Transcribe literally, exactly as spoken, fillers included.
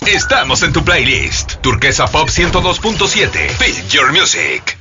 Estamos en tu playlist. Turquesa Pop ciento dos punto siete. Feel your music.